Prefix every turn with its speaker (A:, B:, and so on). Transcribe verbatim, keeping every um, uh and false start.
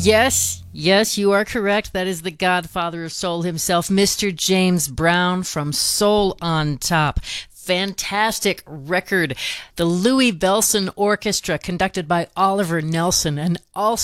A: Yes, yes, you are correct. That is the godfather of soul himself, Mister James Brown from Soul on Top. Fantastic record. The Louis Bellson Orchestra, conducted by Oliver Nelson, and also